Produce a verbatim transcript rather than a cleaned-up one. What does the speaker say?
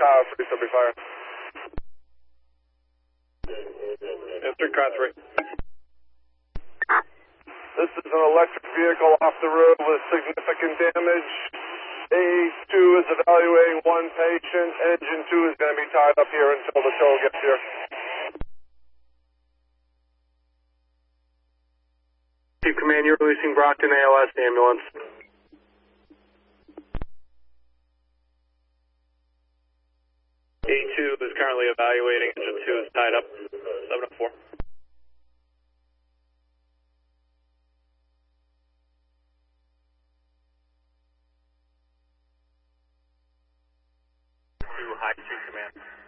Kyle three seventy fire. Mister Car three. This is an electric vehicle off the road with significant damage. A two is evaluating one patient. Engine two is going to be tied up here until the tow gets here. Chief Command, you're releasing Brockton A L S ambulance. A two is currently evaluating. Engine two is tied up. seven oh four. Two, high Chief Command.